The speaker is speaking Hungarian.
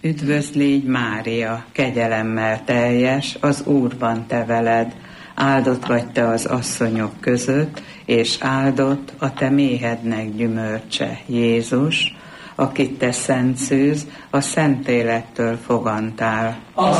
Üdvözlégy Mária, kegyelemmel teljes, az Úrban te veled, áldott vagy te az asszonyok között, és áldott a te méhednek gyümölcse, Jézus, akit te szent szűz, a Szentlélektől fogantál.